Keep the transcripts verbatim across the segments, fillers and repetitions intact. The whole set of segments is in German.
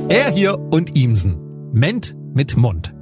Er hier und Ihmsen. Ment mit Mund.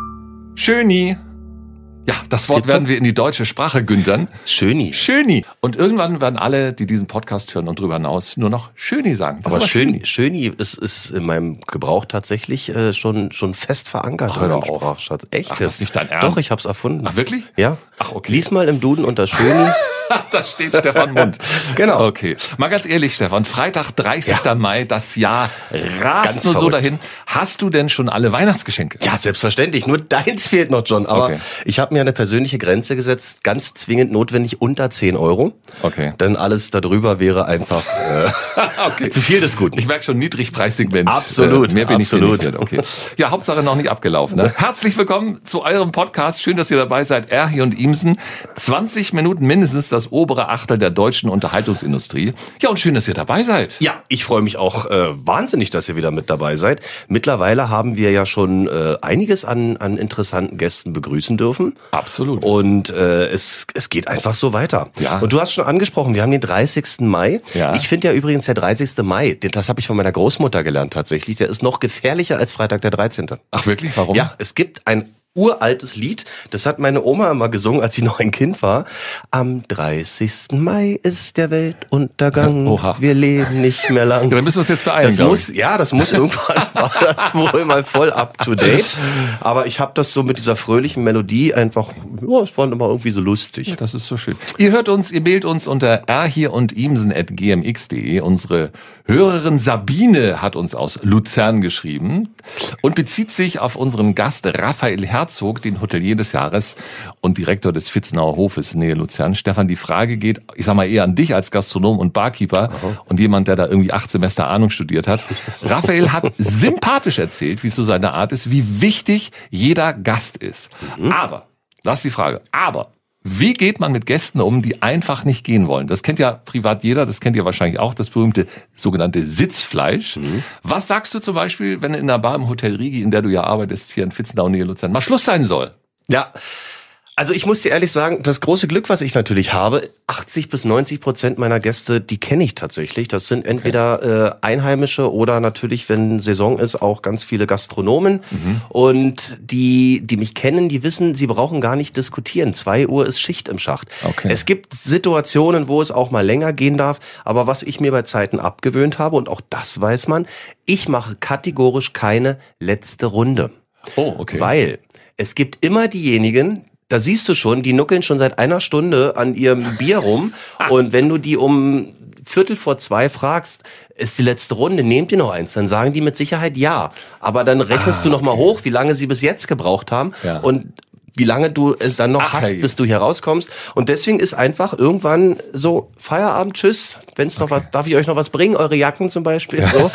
Schöni. Ja, das Wort werden wir in die deutsche Sprache güntern. Schöni. Schöni. Und irgendwann werden alle, die diesen Podcast hören und drüber hinaus, nur noch Schöni sagen. Das aber ist Schöni, Schöni ist, ist in meinem Gebrauch tatsächlich äh, schon schon fest verankert. Ach, hör doch im auf. Sprachschatz. Echt? Ach, das ist nicht dein Ernst? Doch, ich hab's erfunden. Ach, wirklich? Ja. Ach, okay. Lies mal im Duden unter Schöni. Da steht Stefan Mund. Genau. Okay. Mal ganz ehrlich, Stefan, Freitag, dreißigster Ja. Mai, das Jahr rast Ganz nur so verrückt. dahin. Hast du denn schon alle Weihnachtsgeschenke? Ja, selbstverständlich. Nur deins fehlt noch, John. Aber Okay. ich habe mir eine persönliche Grenze gesetzt, ganz zwingend notwendig unter zehn Euro. Okay. Denn alles darüber wäre einfach äh, Okay. zu viel des Guten. Ich merke schon, Niedrigpreissegment. Absolut, Äh, mehr bin absolut. ich dir nicht wert. Okay. Ja, Hauptsache noch nicht abgelaufen. Ne? Herzlich willkommen zu eurem Podcast. Schön, dass ihr dabei seid. Erhi und Ihmsen. zwanzig Minuten mindestens das obere Achtel der deutschen Unterhaltungsindustrie. Ja, und schön, dass ihr dabei seid. Ja, ich freue mich auch äh, wahnsinnig, dass ihr wieder mit dabei seid. Mittlerweile haben wir ja schon äh, einiges an, an interessanten Gästen begrüßen dürfen. Absolut. Und äh, es, es geht einfach so weiter. Ja. Und du hast schon angesprochen, wir haben den dreißigsten Mai. Ja. Ich finde ja übrigens der dreißigste Mai, den- das habe ich von meiner Großmutter gelernt tatsächlich, der ist noch gefährlicher als Freitag der dreizehnte. Ach wirklich? Warum? Ja, es gibt ein uraltes Lied, das hat meine Oma immer gesungen, als sie noch ein Kind war. Am dreißigsten Mai ist der Weltuntergang, Oha. wir leben nicht mehr lang. Ja, dann müssen wir uns jetzt beeilen, Das glaub muss, ja, das muss irgendwann, war das wohl mal voll up to date. Aber ich habe das so mit dieser fröhlichen Melodie einfach, ja, es war immer irgendwie so lustig. Ja, das ist so schön. Ihr hört uns, ihr mailt uns unter erhier und ihmsen at g m x punkt de. Unsere Hörerin Sabine hat uns aus Luzern geschrieben und bezieht sich auf unseren Gast Raphael Herzog, den Hotelier des Jahres und Direktor des Vitznauer Hofes Nähe Luzern. Stefan, die Frage geht, ich sag mal eher an dich als Gastronom und Barkeeper und jemand, der da irgendwie acht Semester Ahnung studiert hat. Raphael hat sympathisch erzählt, wie es so seine Art ist, wie wichtig jeder Gast ist. Aber, das ist die Frage, aber wie geht man mit Gästen um, die einfach nicht gehen wollen? Das kennt ja privat jeder, das kennt ihr wahrscheinlich auch, das berühmte sogenannte Sitzfleisch. Mhm. Was sagst du zum Beispiel, wenn in einer Bar im Hotel Rigi, in der du ja arbeitest, hier in Vitznau, Nähe Luzern, mal Schluss sein soll? Ja, also ich muss dir ehrlich sagen, das große Glück, was ich natürlich habe, achtzig bis neunzig Prozent meiner Gäste, die kenne ich tatsächlich. Das sind entweder äh, Einheimische oder natürlich, wenn Saison ist, auch ganz viele Gastronomen. Mhm. Und die, die mich kennen, die wissen, sie brauchen gar nicht diskutieren. Zwei Uhr ist Schicht im Schacht. Okay. Es gibt Situationen, wo es auch mal länger gehen darf. Aber was ich mir bei Zeiten abgewöhnt habe, und auch das weiß man, ich mache kategorisch keine letzte Runde. Oh, okay. Weil es gibt immer diejenigen, da siehst du schon, die nuckeln schon seit einer Stunde an ihrem Bier rum. Und wenn du die um Viertel vor zwei fragst, ist die letzte Runde, nehmt ihr noch eins? Dann sagen die mit Sicherheit ja. Aber dann rechnest Ah, du noch mal okay. hoch, wie lange sie bis jetzt gebraucht haben. Ja. Und wie lange du es dann noch Ach, hast, hey. bis du hier rauskommst. Und deswegen ist einfach irgendwann so Feierabend, tschüss. Wenn's noch was, darf ich euch noch was bringen? Eure Jacken zum Beispiel. So.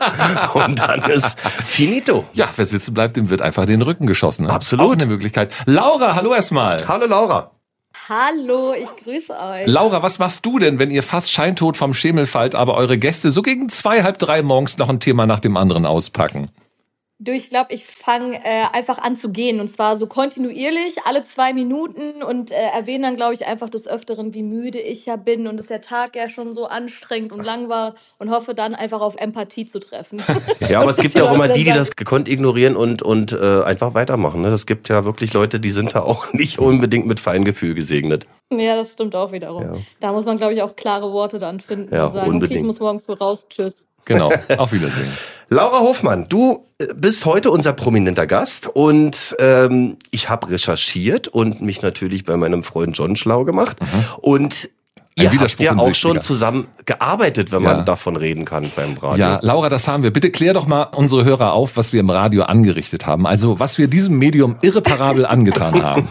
Und dann ist finito. Ja, wer sitzen bleibt, dem wird einfach den Rücken geschossen. Ne? Absolut. Auch eine Möglichkeit. Laura, hallo erstmal. Hallo Laura. Hallo, ich grüße euch. Laura, was machst du denn, wenn ihr fast scheintot vom Schemel fallt, aber eure Gäste so gegen zwei, halb drei morgens noch ein Thema nach dem anderen auspacken? Du, ich glaube, ich fange äh, einfach an zu gehen und zwar so kontinuierlich, alle zwei Minuten und äh, erwähne dann, glaube ich, einfach des Öfteren, wie müde ich ja bin und dass der Tag ja schon so anstrengend und lang war und hoffe dann einfach auf Empathie zu treffen. Ja, aber es gibt ja auch immer die, die Leute das gekonnt ignorieren und und äh, einfach weitermachen. Ne? Das gibt ja wirklich Leute, die sind da auch nicht unbedingt mit Feingefühl gesegnet. Ja, das stimmt auch wiederum. Ja. Da muss man, glaube ich, auch klare Worte dann finden Ja, und sagen, okay, unbedingt. ich muss morgens früh raus, tschüss. Genau, auf Wiedersehen. Laura Hofmann, du äh, bist heute unser prominenter Gast und ähm, ich habe recherchiert und mich natürlich bei meinem Freund John schlau gemacht. Und Ein ihr habt Widerspruch ja in auch sich, schon Digga. zusammen gearbeitet, wenn Ja. man davon reden kann beim Radio. Ja, Laura, das haben wir. Bitte klär doch mal unsere Hörer auf, was wir im Radio angerichtet haben. Also, was wir diesem Medium irreparabel angetan haben.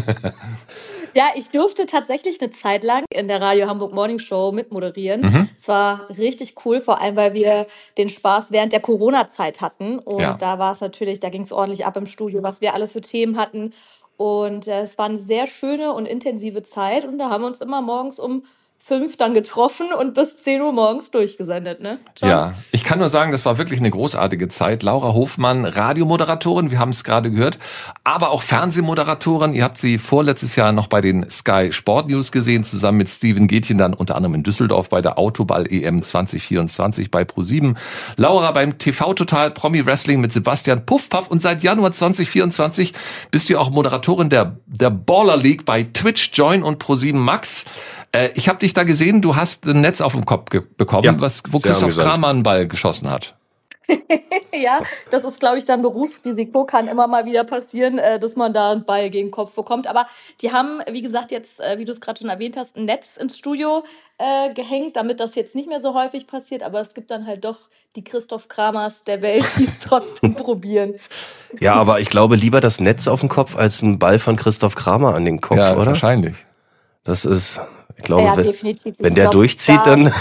Ja, ich durfte tatsächlich eine Zeit lang in der Radio Hamburg Morning Show mitmoderieren. Mhm. Es war richtig cool, vor allem, weil wir den Spaß während der Corona-Zeit hatten. Und Ja. da war es natürlich, da ging es ordentlich ab im Studio, was wir alles für Themen hatten. Und äh, es war eine sehr schöne und intensive Zeit. Und da haben wir uns immer morgens um fünf dann getroffen und bis zehn Uhr morgens durchgesendet, ne? John? Ja, ich kann nur sagen, das war wirklich eine großartige Zeit. Laura Hofmann, Radiomoderatorin, wir haben es gerade gehört, aber auch Fernsehmoderatorin. Ihr habt sie vorletztes Jahr noch bei den Sky Sport News gesehen, zusammen mit Steven Gätjen dann unter anderem in Düsseldorf bei der Autoball-E M zwanzig vierundzwanzig bei ProSieben. Laura beim T V Total Promi Wrestling mit Sebastian Puffpaff und seit Januar zwanzig vierundzwanzig bist du auch Moderatorin der, der Baller League bei Twitch, Join und ProSieben Max. Äh, ich habe dich da gesehen, du hast ein Netz auf dem Kopf ge- bekommen, Ja, was, wo sehr Christoph amüsant. Kramer einen Ball geschossen hat. Ja, das ist, glaube ich, dann Berufsrisiko, kann immer mal wieder passieren, äh, dass man da einen Ball gegen den Kopf bekommt. Aber die haben, wie gesagt, jetzt, äh, wie du es gerade schon erwähnt hast, ein Netz ins Studio äh, gehängt, damit das jetzt nicht mehr so häufig passiert. Aber es gibt dann halt doch die Christoph Kramers der Welt, die es trotzdem probieren. Ja, aber ich glaube lieber das Netz auf dem Kopf als ein Ball von Christoph Kramer an den Kopf, Ja, oder? wahrscheinlich. Das ist, ich glaube, Ja, wenn, definitiv. Ich wenn der glaub, durchzieht, da- dann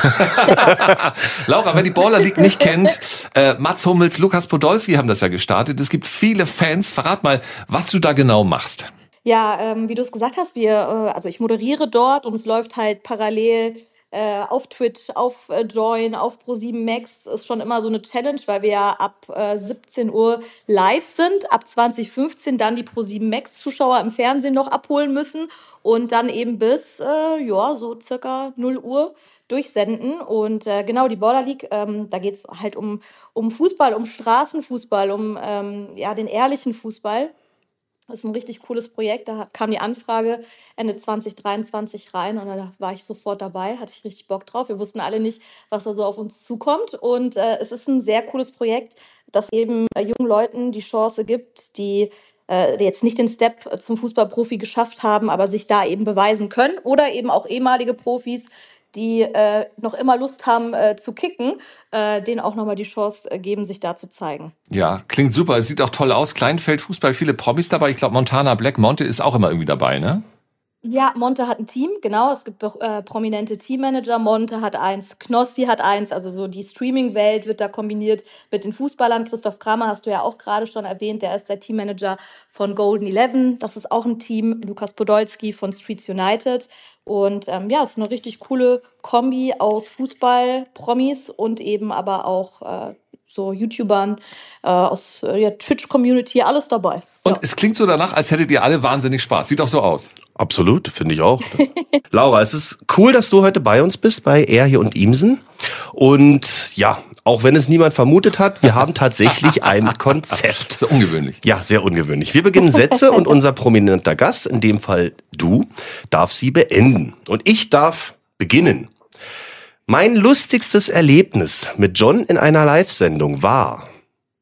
Laura, wer die Baller League nicht kennt, äh, Mats Hummels, Lukas Podolski haben das ja gestartet. Es gibt viele Fans. Verrat mal, was du da genau machst. Ja, ähm, wie du es gesagt hast, wir, äh, also ich moderiere dort und es läuft halt parallel äh, auf Twitch, auf äh, Join, auf ProSieben Max. Ist schon immer so eine Challenge, weil wir ja ab äh, siebzehn Uhr live sind, ab zwanzig fünfzehn dann die ProSieben Max Zuschauer im Fernsehen noch abholen müssen und dann eben bis äh, ja so circa null Uhr durchsenden. Und äh, genau, die Baller League, ähm, da geht's halt um, um Fußball, um Straßenfußball, um ähm, ja, den ehrlichen Fußball. Das ist ein richtig cooles Projekt. Da kam die Anfrage Ende zwanzig dreiundzwanzig rein und da war ich sofort dabei, hatte ich richtig Bock drauf. Wir wussten alle nicht, was da so auf uns zukommt. Und äh, es ist ein sehr cooles Projekt, das eben äh, jungen Leuten die Chance gibt, die äh, jetzt nicht den Step zum Fußballprofi geschafft haben, aber sich da eben beweisen können. Oder eben auch ehemalige Profis, die äh, noch immer Lust haben äh, zu kicken, äh, denen auch nochmal die Chance äh, geben, sich da zu zeigen. Ja, klingt super. Es sieht auch toll aus. Kleinfeldfußball, viele Promis dabei. Ich glaube, Montana Black, Monte ist auch immer irgendwie dabei, ne? Ja, Monte hat ein Team, genau. Es gibt äh, prominente Teammanager. Monte hat eins, Knossi hat eins. Also so die Streaming-Welt wird da kombiniert mit den Fußballern. Christoph Kramer hast du ja auch gerade schon erwähnt. Der ist der Teammanager von Golden Eleven. Das ist auch ein Team. Lukas Podolski von Streets United. Und ähm, ja, es ist eine richtig coole Kombi aus Fußball, Promis und eben aber auch äh, so YouTubern äh, aus äh, ja, Twitch-Community, alles dabei. Und Ja. es klingt so danach, als hättet ihr alle wahnsinnig Spaß. Sieht auch so aus. absolut, finde ich auch. Laura, es ist cool, dass du heute bei uns bist, bei Er hier und Imsen. Und ja, auch wenn es niemand vermutet hat, wir haben tatsächlich ein Konzept. So ungewöhnlich. Ja, sehr ungewöhnlich. Wir beginnen Sätze und unser prominenter Gast, in dem Fall du, darf sie beenden. Und ich darf beginnen. Mein lustigstes Erlebnis mit John in einer Live-Sendung war...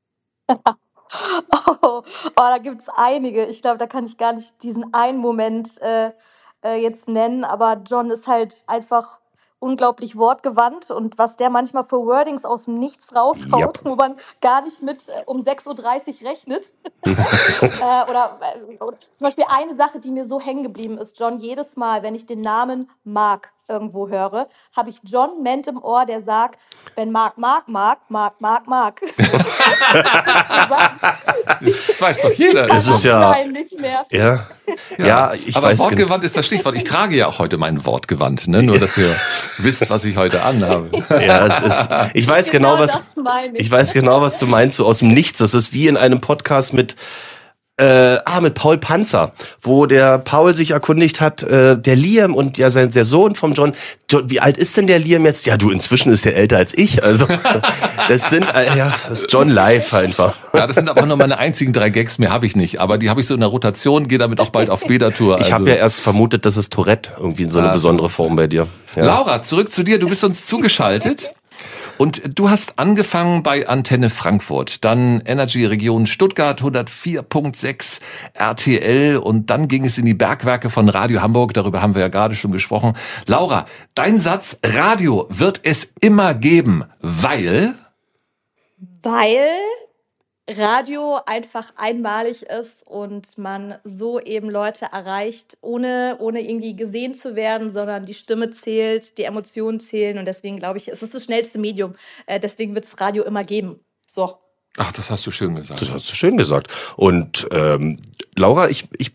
Oh, oh, da gibt's einige. Ich glaube, da kann ich gar nicht diesen einen Moment äh, äh, jetzt nennen, aber John ist halt einfach unglaublich wortgewandt und was der manchmal für Wordings aus dem Nichts raushaut, Yep. wo man gar nicht mit äh, um sechs Uhr dreißig rechnet. äh, oder, äh, oder zum Beispiel eine Sache, die mir so hängen geblieben ist, John, jedes Mal, wenn ich den Namen Mark irgendwo höre, habe ich John Ment im Ohr, der sagt, wenn Mark, Mark, Mark, Mark, Mark, Mark. Das weiß doch jeder. Es ist ja- Nein, nicht mehr. Ja, ja, ich Aber weiß genau. Wortgewand ist das Stichwort. Ich trage ja auch heute mein Wortgewand, ne? Nur, dass ihr wisst, was ich heute anhabe. Ja, es ist, ich weiß genau, was, das meine ich. ich weiß genau, was du meinst, so aus dem Nichts. Das ist wie in einem Podcast mit, äh, ah, mit Paul Panzer, wo der Paul sich erkundigt hat, äh, der Liam und ja sein, der Sohn vom John, John, wie alt ist denn der Liam jetzt? Ja, du, inzwischen ist der älter als ich, also, das sind, äh, ja, das ist John live einfach. Ja, das sind aber nur meine einzigen drei Gags, mehr habe ich nicht. Aber die habe ich so in der Rotation, gehe damit auch bald auf Beta-Tour. Ich Also. habe ja erst vermutet, das ist Tourette, irgendwie in so eine Ah, besondere so. Form bei dir. Ja. Laura, zurück zu dir. Du bist uns zugeschaltet. Und du hast angefangen bei Antenne Frankfurt, dann Energy Region Stuttgart, hundertvier Komma sechs R T L und dann ging es in die Bergwerke von Radio Hamburg, darüber haben wir ja gerade schon gesprochen. Laura, dein Satz, Radio wird es immer geben, weil... Weil Radio einfach einmalig ist und man so eben Leute erreicht, ohne, ohne irgendwie gesehen zu werden, sondern die Stimme zählt, die Emotionen zählen und deswegen glaube ich, es ist das schnellste Medium. Äh, deswegen wird es Radio immer geben. So. Ach, das hast du schön gesagt. Das hast du schön gesagt. Und ähm, Laura, ich, ich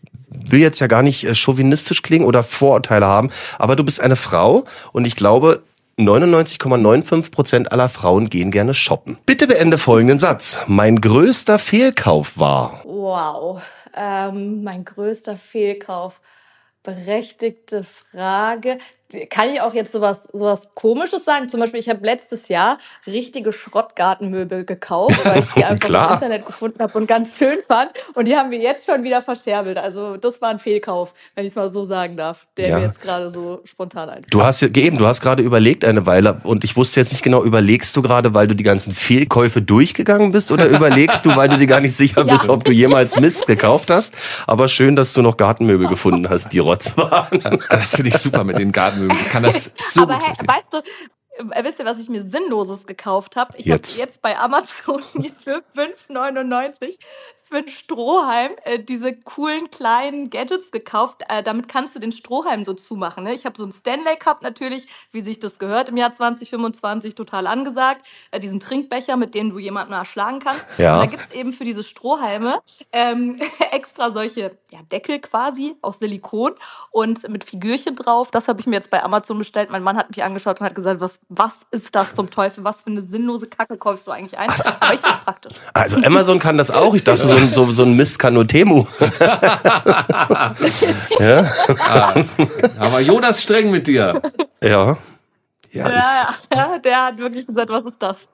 will jetzt ja gar nicht äh, chauvinistisch klingen oder Vorurteile haben, aber du bist eine Frau und ich glaube, neunundneunzig Komma fünfundneunzig Prozent aller Frauen gehen gerne shoppen. Bitte beende folgenden Satz. Mein größter Fehlkauf war... Wow, ähm, mein größter Fehlkauf. Berechtigte Frage. Kann ich auch jetzt sowas, sowas Komisches sagen? Zum Beispiel, ich habe letztes Jahr richtige Schrottgartenmöbel gekauft, weil ich die einfach im Klar. Internet gefunden habe und ganz schön fand. Und die haben wir jetzt schon wieder verscherbelt. Also das war ein Fehlkauf, wenn ich es mal so sagen darf, der Ja. mir jetzt gerade so spontan einfällt. Du hast ja eben, du hast gerade überlegt eine Weile und ich wusste jetzt nicht genau, überlegst du gerade, weil du die ganzen Fehlkäufe durchgegangen bist oder überlegst du, weil du dir gar nicht sicher bist, Ja. ob du jemals Mist gekauft hast? Aber schön, dass du noch Gartenmöbel gefunden hast, die Rotz waren. Das finde ich super mit den Gartenmöbeln. Ich kann das so Aber gut hey, verstehen. weißt du, äh, wisst ihr, was ich mir Sinnloses gekauft habe? Ich habe Jetzt. jetzt bei Amazon hier für fünf neunundneunzig für einen Strohhalm äh, diese coolen kleinen Gadgets gekauft. Äh, damit kannst du den Strohhalm so zumachen. Ne? Ich habe so einen Stanley Cup natürlich, wie sich das gehört im Jahr zwanzig fünfundzwanzig, total angesagt. Äh, diesen Trinkbecher, mit dem du jemanden erschlagen kannst. Ja. Und da gibt es eben für diese Strohhalme ähm, extra solche ja, Deckel quasi aus Silikon und mit Figürchen drauf. Das habe ich mir jetzt bei Amazon bestellt. Mein Mann hat mich angeschaut und hat gesagt, was, was ist das zum Teufel? Was für eine sinnlose Kacke kaufst du eigentlich ein? Aber ich finde es praktisch. Also Amazon kann das auch. Ich dachte, so ein, so, so ein Mist kann nur Temu. ja? Aber Jonas streng mit dir. Ja. Ja, Ja, ja, ja, der hat wirklich gesagt, was ist das?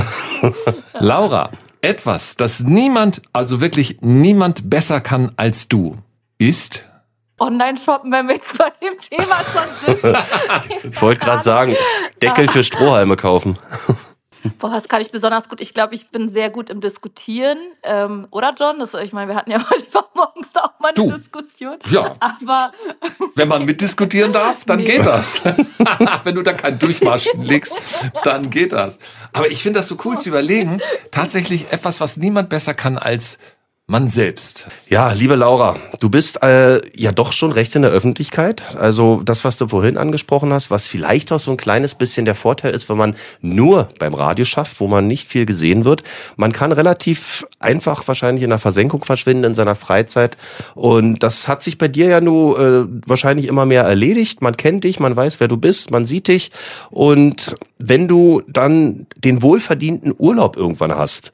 Laura, etwas, das niemand, also wirklich niemand besser kann als du, ist... Online-Shoppen, wenn wir jetzt bei dem Thema schon sind. ich wollte gerade sagen, Deckel für Strohhalme kaufen. Boah, das kann ich besonders gut. Ich glaube, ich bin sehr gut im Diskutieren. Ähm, oder, John? Das, ich meine, wir hatten ja heute morgens auch mal eine Du. Diskussion. Ja. Aber Wenn man mitdiskutieren darf, dann Nee. geht das. Wenn du da keinen Durchmarsch legst, dann geht das. Aber ich finde das so cool zu überlegen. Tatsächlich etwas, was niemand besser kann als man selbst. Ja, liebe Laura, du bist äh, ja doch schon recht in der Öffentlichkeit. Also das, was du vorhin angesprochen hast, was vielleicht auch so ein kleines bisschen der Vorteil ist, wenn man nur beim Radio schafft, wo man nicht viel gesehen wird. Man kann relativ einfach wahrscheinlich in der Versenkung verschwinden in seiner Freizeit. Und das hat sich bei dir ja nur äh, wahrscheinlich immer mehr erledigt. Man kennt dich, man weiß, wer du bist, man sieht dich. Und wenn du dann den wohlverdienten Urlaub irgendwann hast,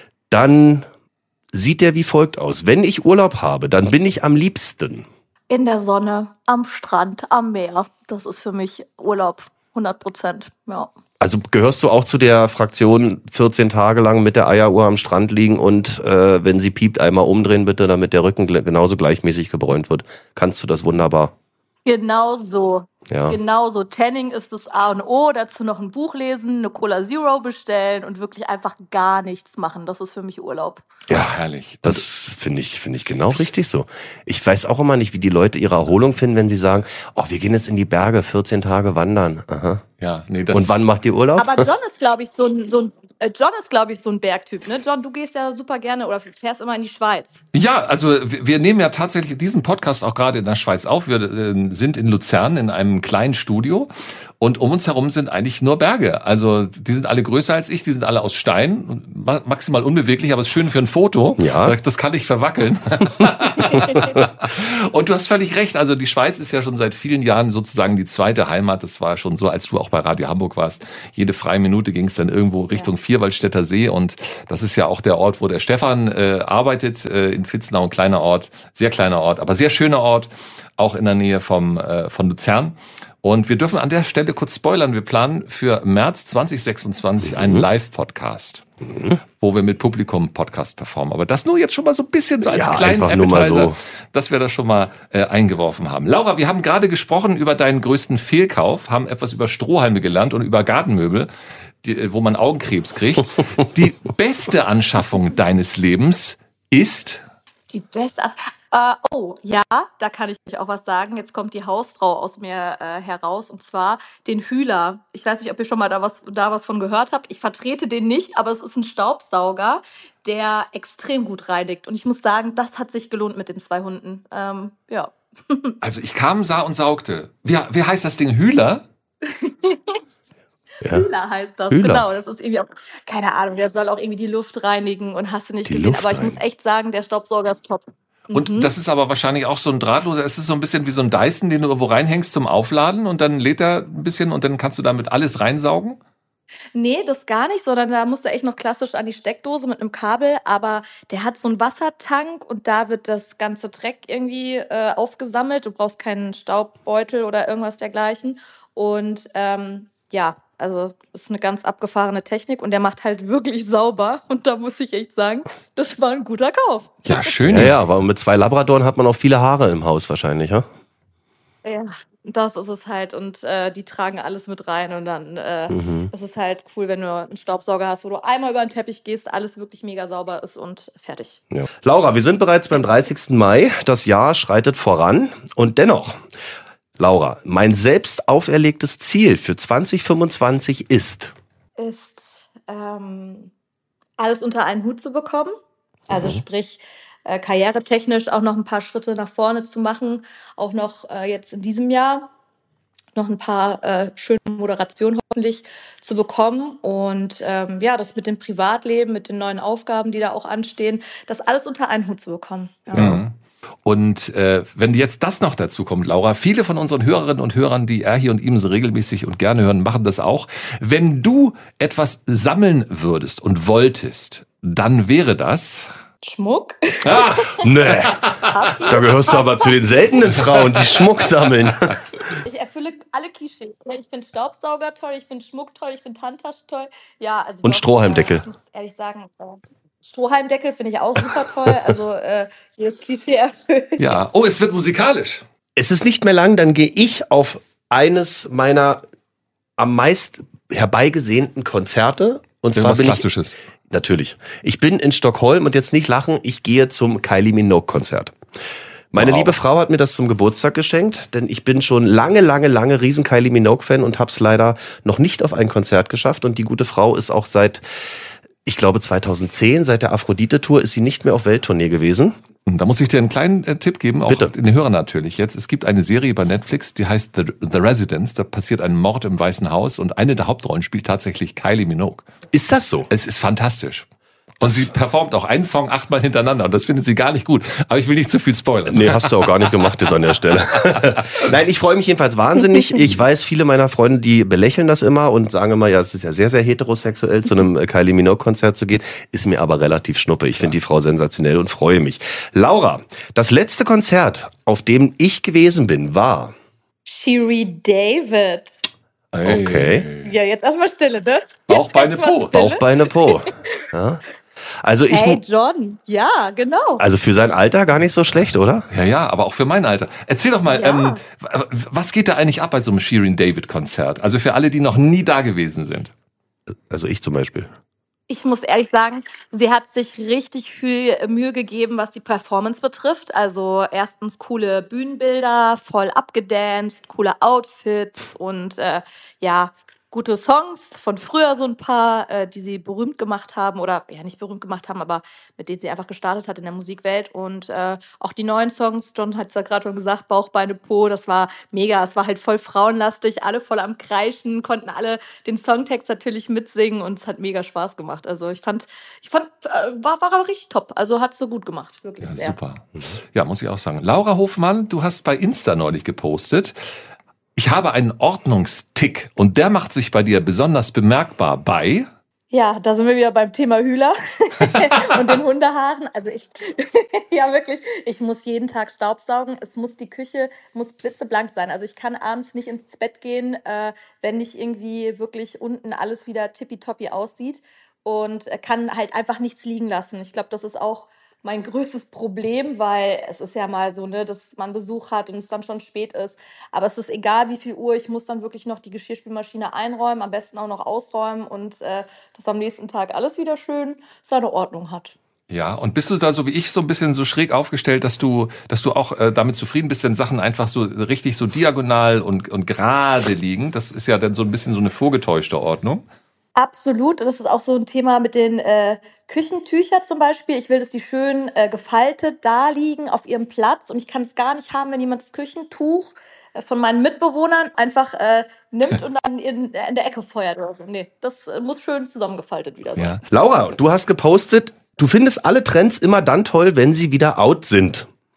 dann sieht der wie folgt aus. Wenn ich Urlaub habe, dann bin ich am liebsten. in der Sonne, am Strand, am Meer. Das ist für mich Urlaub, hundert Prozent. Ja. Also gehörst du auch zu der Fraktion vierzehn Tage lang mit der Eieruhr am Strand liegen und äh, wenn sie piept, einmal umdrehen bitte, damit der Rücken gl- genauso gleichmäßig gebräunt wird. Kannst du das wunderbar? Genau so. Ja. Genau so. Tanning ist das A und O. Dazu noch ein Buch lesen, eine Cola Zero bestellen und wirklich einfach gar nichts machen. Das ist für mich Urlaub. Ja, herrlich. Das finde ich, finde ich genau richtig so. Ich weiß auch immer nicht, wie die Leute ihre Erholung finden, wenn sie sagen, oh, wir gehen jetzt in die Berge, vierzehn Tage wandern. Aha. Ja, nee, das Und wann macht ihr Urlaub? Aber John ist, glaube ich, so ein, so ein äh, John ist, glaube ich, so ein Bergtyp, ne? John, du gehst ja super gerne oder fährst immer in die Schweiz. Ja, also wir wir nehmen ja tatsächlich diesen Podcast auch gerade in der Schweiz auf. Wir äh, sind in Luzern in einem kleinen Studio und um uns herum sind eigentlich nur Berge. Also die sind alle größer als ich, die sind alle aus Stein, ma- maximal unbeweglich, aber ist schön für ein Foto. Ja. Das, das kann ich verwackeln. Und du hast völlig recht. Also die Schweiz ist ja schon seit vielen Jahren sozusagen die zweite Heimat. Das war schon so, als du auch bei Radio Hamburg warst. Jede freie Minute ging es dann irgendwo Richtung Ja. Vierwaldstätter See. Und das ist ja auch der Ort, wo der Stefan äh, arbeitet, äh, in Vitznau, ein kleiner Ort, sehr kleiner Ort, aber sehr schöner Ort, auch in der Nähe vom äh, von Luzern. Und wir dürfen an der Stelle kurz spoilern. Wir planen für März zwanzig sechsundzwanzig einen Live-Podcast, wo wir mit Publikum Podcast performen. Aber das nur jetzt schon mal so ein bisschen so als Ja, kleinen einfach nur mal Appetizer, so. dass wir das schon mal äh, eingeworfen haben. Laura, wir haben gerade gesprochen über deinen größten Fehlkauf, haben etwas über Strohhalme gelernt und über Gartenmöbel, die, wo man Augenkrebs kriegt. Die beste Anschaffung deines Lebens ist... Die beste. Äh, oh, ja, da kann ich auch was sagen. Jetzt kommt die Hausfrau aus mir äh, heraus und zwar den Hühler. Ich weiß nicht, ob ihr schon mal da was, da was von gehört habt. Ich vertrete den nicht, aber es ist ein Staubsauger, der extrem gut reinigt. Und ich muss sagen, das hat sich gelohnt mit den zwei Hunden. Ähm, ja. Also ich kam, sah und saugte. Wie, wie heißt das Ding? Hühler? Ja. Hühler heißt das, Hühler. genau. Das ist irgendwie auch, keine Ahnung, der soll auch irgendwie die Luft reinigen und hast du nicht Die gesehen. Luft Aber ich muss reinigen. echt sagen, der Staubsauger ist top. Und Mhm. das ist aber wahrscheinlich auch so ein drahtloser, es ist so ein bisschen wie so ein Dyson, den du irgendwo reinhängst zum Aufladen und dann lädt er ein bisschen und dann kannst du damit alles reinsaugen? Nee, das gar nicht, sondern da musst du echt noch klassisch an die Steckdose mit einem Kabel, aber der hat so einen Wassertank und da wird das ganze Dreck irgendwie äh, aufgesammelt. Du brauchst keinen Staubbeutel oder irgendwas dergleichen. Und ähm, ja, also das ist eine ganz abgefahrene Technik und der macht halt wirklich sauber. Und da muss ich echt sagen, das war ein guter Kauf. Ja, schön. Ja, ja, aber mit zwei Labradoren hat man auch viele Haare im Haus wahrscheinlich, ja? Ja, das ist es halt und äh, die tragen alles mit rein und dann äh, Mhm. ist es halt cool, wenn du einen Staubsauger hast, wo du einmal über den Teppich gehst, alles wirklich mega sauber ist und fertig. Ja. Laura, wir sind bereits beim dreißigsten Mai. Das Jahr schreitet voran. Und dennoch, Laura, mein selbst auferlegtes Ziel für zwanzig fünfundzwanzig ist... Ist ähm, alles unter einen Hut zu bekommen, also Mhm. sprich äh, karrieretechnisch auch noch ein paar Schritte nach vorne zu machen, auch noch äh, jetzt in diesem Jahr noch ein paar äh, schöne Moderationen hoffentlich zu bekommen und ähm, ja, das mit dem Privatleben, mit den neuen Aufgaben, die da auch anstehen, das alles unter einen Hut zu bekommen. Ja. Mhm. Und äh, wenn jetzt das noch dazu kommt, Laura, viele von unseren Hörerinnen und Hörern, die er hier und ihm so regelmäßig und gerne hören, machen das auch. Wenn du etwas sammeln würdest und wolltest, dann wäre das... Schmuck? Ah, Nee, da gehörst du aber zu den seltenen Frauen, die Schmuck sammeln. Ich erfülle alle Klischees. Ne? Ich finde Staubsauger toll, ich finde Schmuck toll, ich finde Handtaschen toll. Ja, also Und doch, Strohhalmdeckel. Äh, ich muss ehrlich sagen, äh, Strohhalmdeckel finde ich auch super toll. Also äh, jedes Klischee erfüllt. ja. Oh, es wird musikalisch. Es ist nicht mehr lang, dann gehe ich auf eines meiner am meist herbeigesehnten Konzerte. Und zwar Irgendwas bin ich, Klassisches. natürlich, ich bin in Stockholm und jetzt nicht lachen, ich gehe zum Kylie Minogue-Konzert. Meine Wow. liebe Frau hat mir das zum Geburtstag geschenkt, denn ich bin schon lange, lange, lange riesen Kylie Minogue-Fan und habe es leider noch nicht auf ein Konzert geschafft. Und die gute Frau ist auch seit, ich glaube zweitausendzehn, seit der Aphrodite-Tour ist sie nicht mehr auf Welttournee gewesen. Da muss ich dir einen kleinen äh, Tipp geben, auch Bitte. den Hörern natürlich jetzt. Es gibt eine Serie bei Netflix, die heißt The, The Residence. Da passiert ein Mord im Weißen Haus und eine der Hauptrollen spielt tatsächlich Kylie Minogue. Ist das so? Es ist fantastisch. Und sie performt auch einen Song achtmal hintereinander und das findet sie gar nicht gut. Aber ich will nicht zu viel spoilern. Nee, hast du auch gar nicht gemacht jetzt an der Stelle. Nein, ich freue mich jedenfalls wahnsinnig. Ich weiß, viele meiner Freunde, die belächeln das immer und sagen immer, ja, es ist ja sehr, sehr heterosexuell, zu einem Kylie Minogue-Konzert zu gehen. Ist mir aber relativ schnuppe. Ich finde die Frau sensationell und freue mich. Laura, das letzte Konzert, auf dem ich gewesen bin, war... Shiri David. Ey. Okay. Ja, jetzt erstmal Stille, ne? Bauch, Jetzt Beine, erstmal Po. Stille. Bauch, Beine, Po. Ja. Also ich, Hey John, ja, genau. also für sein Alter gar nicht so schlecht, oder? Ja, ja, aber auch für mein Alter. Erzähl doch mal, Ja. ähm, w- was geht da eigentlich ab bei so einem Shirin David Konzert? Also für alle, die noch nie da gewesen sind. Also ich zum Beispiel. Ich muss ehrlich sagen, sie hat sich richtig viel Mühe gegeben, was die Performance betrifft. Also erstens coole Bühnenbilder, voll abgedanced, coole Outfits und äh, ja, gute Songs von früher so ein paar, äh, die sie berühmt gemacht haben oder ja nicht berühmt gemacht haben, aber mit denen sie einfach gestartet hat in der Musikwelt. Und äh, auch die neuen Songs, John hat es ja gerade schon gesagt, Bauch, Beine, Po, das war mega. Es war halt voll frauenlastig, alle voll am Kreischen, konnten alle den Songtext natürlich mitsingen und es hat mega Spaß gemacht. Also ich fand, ich fand, äh, war, war richtig top. Also hat so gut gemacht, wirklich Ja, sehr. super. Ja, muss ich auch sagen. Laura Hofmann, du hast bei Insta neulich gepostet, ich habe einen Ordnungstick und der macht sich bei dir besonders bemerkbar bei... Ja, da sind wir wieder beim Thema Hühler und den Hundehaaren. Also ich, ja wirklich, ich muss jeden Tag Staubsaugen. Es muss, die Küche muss blitzeblank sein. Also ich kann abends nicht ins Bett gehen, äh, wenn nicht irgendwie wirklich unten alles wieder tippitoppi aussieht und äh, kann halt einfach nichts liegen lassen. Ich glaube, das ist auch mein größtes Problem, weil es ist ja mal so, ne, dass man Besuch hat und es dann schon spät ist. Aber es ist egal, wie viel Uhr, ich muss dann wirklich noch die Geschirrspülmaschine einräumen, am besten auch noch ausräumen und äh, dass am nächsten Tag alles wieder schön seine Ordnung hat. Ja, und bist du da so wie ich so ein bisschen so schräg aufgestellt, dass du, dass du auch äh, damit zufrieden bist, wenn Sachen einfach so richtig so diagonal und, und gerade liegen? Das ist ja dann so ein bisschen so eine vorgetäuschte Ordnung. Absolut, das ist auch so ein Thema mit den äh, Küchentüchern zum Beispiel. Ich will, dass die schön äh, gefaltet da liegen auf ihrem Platz und ich kann es gar nicht haben, wenn jemand das Küchentuch äh, von meinen Mitbewohnern einfach äh, nimmt und dann in, in der Ecke feuert oder so. Nee, das äh, muss schön zusammengefaltet wieder sein. Ja. Laura, du hast gepostet, du findest alle Trends immer dann toll, wenn sie wieder out sind.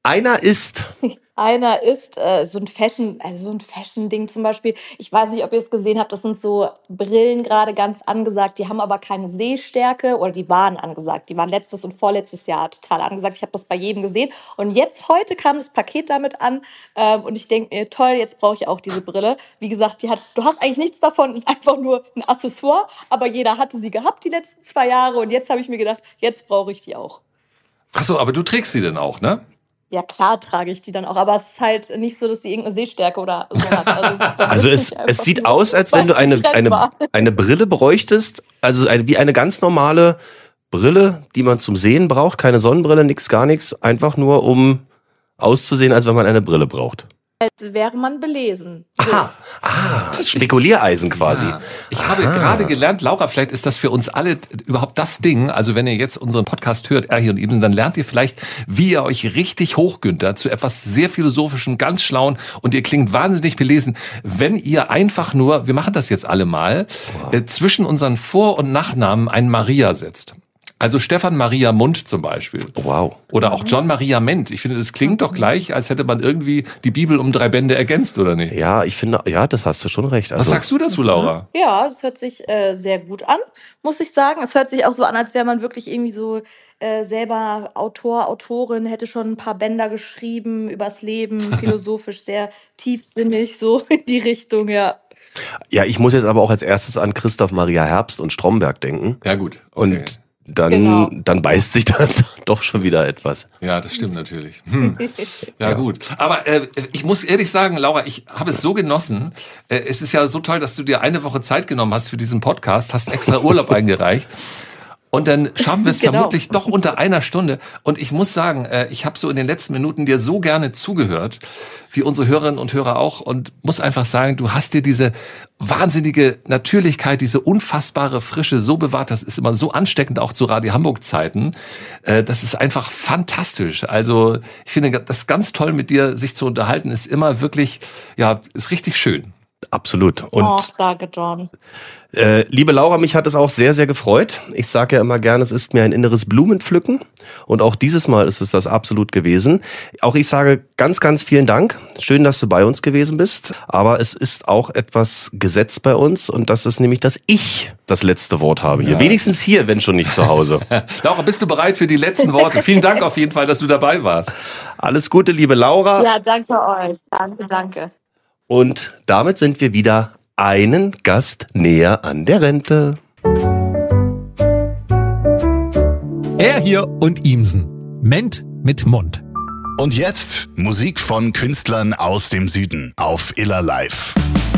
Einer ist... Einer ist äh, so ein Fashion, also so ein Fashion-Ding zum Beispiel. Ich weiß nicht, ob ihr es gesehen habt, das sind so Brillen gerade ganz angesagt, die haben aber keine Sehstärke oder die waren angesagt. Die waren letztes und vorletztes Jahr total angesagt. Ich habe das bei jedem gesehen. Und jetzt, heute kam das Paket damit an ähm, und ich denke mir, toll, jetzt brauche ich auch diese Brille. Wie gesagt, die hat, du hast eigentlich nichts davon, ist einfach nur ein Accessoire, aber jeder hatte sie gehabt die letzten zwei Jahre und jetzt habe ich mir gedacht, jetzt brauche ich die auch. Ach so, aber du trägst sie denn auch, ne? Ja, klar trage ich die dann auch, aber es ist halt nicht so, dass die irgendeine Sehstärke oder so hat. Also es, also es, es sieht aus, als wenn du eine, eine, eine Brille bräuchtest, also eine, wie eine ganz normale Brille, die man zum Sehen braucht, keine Sonnenbrille, nix, gar nichts, einfach nur um auszusehen, als wenn man eine Brille braucht. Als wäre man belesen. So. Aha, ah, Spekuliereisen quasi. Ja. Ich ah. habe gerade gelernt, Laura, vielleicht ist das für uns alle überhaupt das Ding, also wenn ihr jetzt unseren Podcast hört, Erhi und Ibsen, dann lernt ihr vielleicht, wie ihr euch richtig hochgüntert zu etwas sehr Philosophischem, ganz Schlauen und ihr klingt wahnsinnig belesen, wenn ihr einfach nur, wir machen das jetzt alle mal, wow. äh, zwischen unseren Vor- und Nachnamen ein Maria setzt. Also Stefan Maria Mund zum Beispiel. Wow. Oder auch John Maria Ment. Ich finde, das klingt doch gleich, als hätte man irgendwie die Bibel um drei Bände ergänzt, oder nicht? Ja, ich finde, ja, das hast du schon recht. Also, was sagst du dazu, Laura? Ja, es hört sich äh, sehr gut an, muss ich sagen. Es hört sich auch so an, als wäre man wirklich irgendwie so äh, selber Autor, Autorin, hätte schon ein paar Bänder geschrieben übers Leben, philosophisch sehr tiefsinnig, so in die Richtung, ja. Ja, ich muss jetzt aber auch als erstes an Christoph Maria Herbst und Stromberg denken. Ja, gut. Okay. Und dann, genau. dann beißt sich das doch schon wieder etwas. Ja, das stimmt natürlich. Hm. Ja, ja, gut. Aber äh, ich muss ehrlich sagen, Laura, ich habe es so genossen. Äh, es ist ja so toll, dass du dir eine Woche Zeit genommen hast für diesen Podcast, hast extra Urlaub eingereicht. Und dann schaffen wir es genau. vermutlich doch unter einer Stunde. Und ich muss sagen, ich habe so in den letzten Minuten dir so gerne zugehört, wie unsere Hörerinnen und Hörer auch. Und muss einfach sagen, du hast dir diese wahnsinnige Natürlichkeit, diese unfassbare Frische so bewahrt. Das ist immer so ansteckend, auch zu Radio Hamburg-Zeiten. Das ist einfach fantastisch. Also ich finde das ganz toll, mit dir sich zu unterhalten, ist immer wirklich, ja, ist richtig schön. Absolut. Und oh, danke, John. Äh, liebe Laura, mich hat es auch sehr, sehr gefreut. Ich sage ja immer gerne, es ist mir ein inneres Blumenpflücken. Und auch dieses Mal ist es das absolut gewesen. Auch ich sage ganz, ganz vielen Dank. Schön, dass du bei uns gewesen bist. Aber es ist auch etwas Gesetz bei uns. Und das ist nämlich, dass ich das letzte Wort habe hier. Ja. Wenigstens hier, wenn schon nicht zu Hause. Laura, bist du bereit für die letzten Worte? Vielen Dank auf jeden Fall, dass du dabei warst. Alles Gute, liebe Laura. Ja, danke euch. Danke, danke. Und damit sind wir wieder einen Gast näher an der Rente. Er hier und Imsen. Ment mit Mund. Und jetzt Musik von Künstlern aus dem Süden auf Iller Live.